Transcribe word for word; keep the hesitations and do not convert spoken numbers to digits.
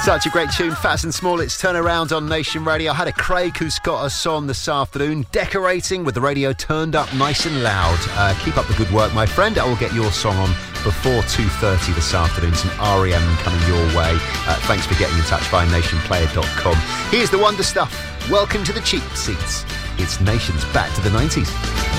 Such a great tune, Fats and Smallets, Turn Around on Nation Radio. I had a Craig who's got us on this afternoon, decorating with the radio turned up nice and loud. Uh, keep up the good work, my friend. I will get your song on before two thirty this afternoon. Some R E M coming your way. Uh, thanks for getting in touch via nation player dot com. Here's the wonder stuff. Welcome to the cheap seats. It's Nation's Back to the nineties.